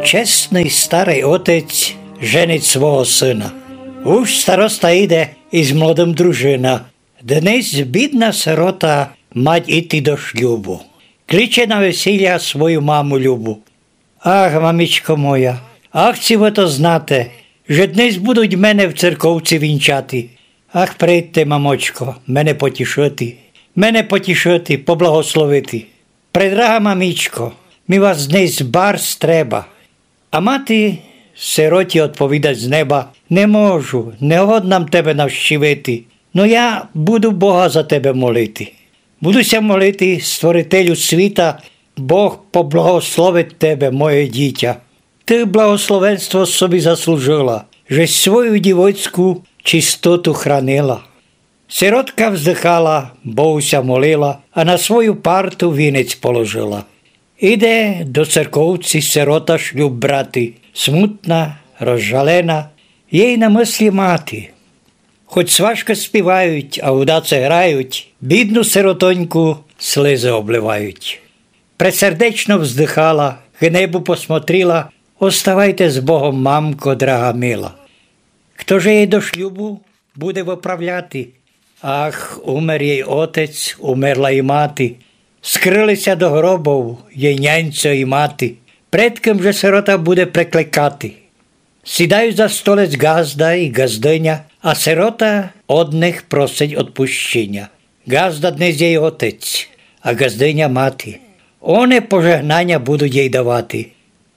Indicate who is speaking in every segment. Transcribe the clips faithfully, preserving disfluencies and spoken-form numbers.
Speaker 1: Чесний старий отець женить свого сина. Уж староста йде із молодим дружина. Днесь бідна сирота мать іти до шлюбу. Кличе на весілля свою маму любу. Ах, мамічко моя, ах, ці ви то знате, що днесь будуть мене в церковці вінчати. Ах, прийдьте, мамочко, мене потішити, мене потішити, поблагословити. Предрага мамічко, ми вас днесь барс треба. А мати сироті відповідать з неба: не можу, не годнам тебе навщивити, но я буду Бога за тебе молити. Будуся молити Створителю світа, Бог поблагословить тебе, моє дитя. Ти благословенство собі заслужила, že свою дівоцьку чистоту хранила. Сиротка вздихала, Богуся молила, а на свою парту вінець положила. Іде до церковці сирота шлюб брати, смутна, розжалена, їй на мислі мати. Хоч сважка співають, а удаце грають, бідну сиротоньку сльози обливають. Пресердечно вздихала, к небу посмотріла: оставайте з Богом, мамко, драга мила. Хто же їй до шлюбу буде виправляти? Ах, умер їй отець, умерла і мати. Скрилися до гробов їй няньцо і мати. Пред ким же сирота буде прикликати? Сідають за столець газда і газдиня, а сирота од них просить отпущення. Газда днес їй отець, а газдиня мати. Оне пожегнання будуть їй давати.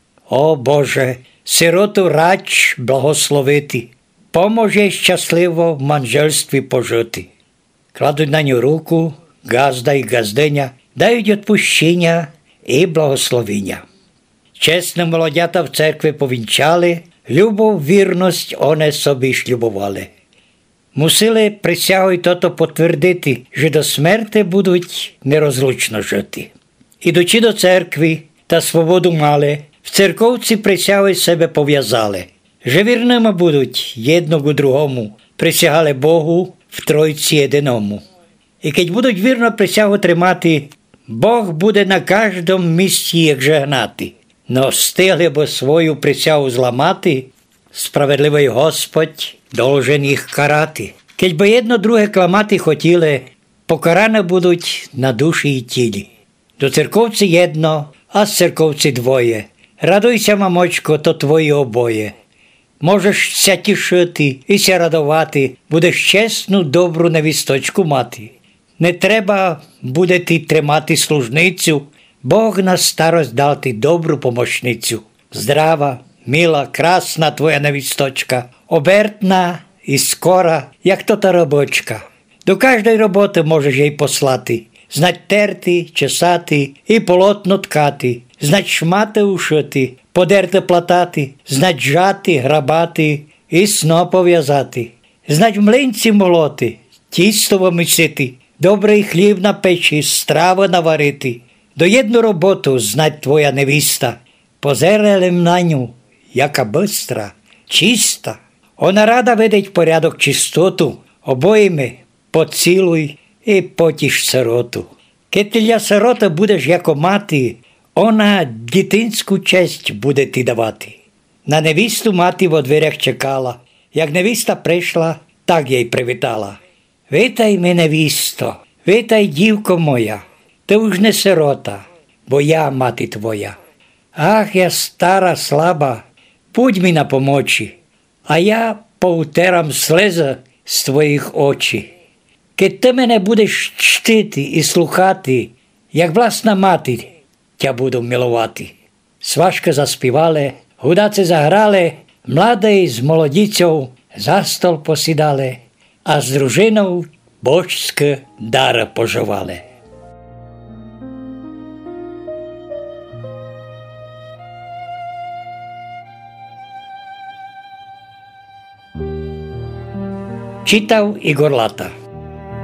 Speaker 1: О Боже, сироту рач благословити, поможе щасливо в манжельстві пожити. Кладуть на ню руку газда і газдиня, дають відпущення і благословіння. Чесні молодята в церкві повінчали, любов, вірність вони собі шлюбували. Мусили присягу й тото потвердити, що до смерти будуть нерозлучно жити. Ідучи до церкви та свободу мали, в церковці присягу себе пов'язали, що вірними будуть єдного другому, присягали Богу в Тройці єдиному. І keď будуть вірно присягу тримати, Бог буде на кожному місці їх жегнати. Но стигли бо свою присягу зламати, справедливий Господь должен їх карати. Keď би єдно друге кламати хотіли, покаране будуть на душі і тілі. До церковці єдно, а з церковці двоє. Радуйся, мамочко, то твої обоє. Можеш ся тішити і ся радувати, будеш чесну, добру невісточку мати. Не треба буде ти тримати служницю, Бог на старость дав ти добру помощницю. Здрава, мила, красна твоя невісточка, обертна і скора, як то та робочка. До кожної роботи можеш їй послати, знать терти, чесати і полотно ткати, знать шмати ушити, подерти платати, знать жати, грабати і сно пов'язати, знать в млинці молоти, тісто вимісити, добрий хліб на печі, страви наварити. До єдну роботу знать твоя невіста, позерелем на ню, яка бистра, чиста. Вона рада видить порядок чистоту, обоїми поцілуй і потіш сироту. Keď ти для сироти будеш яко мати, вона дитинську честь буде ти давати. На невісту мати во дверях чекала, як невіста прийшла, так їй привітала: вітай ми, невісто, вітай, дівко моя, ти уж не сирота, бо я мати твоя. Ах, я стара, слаба, будь мені на помочі, а я поутерам слези з твоїх очі. Keď ти мене будеш чтити і слухати, як власна мати тя буду милувати. Сважки заспівали, гудаці заграли, младий з молодицею за стол посідали, а з дружиною божське дари поживали. Читав Ігор Лата.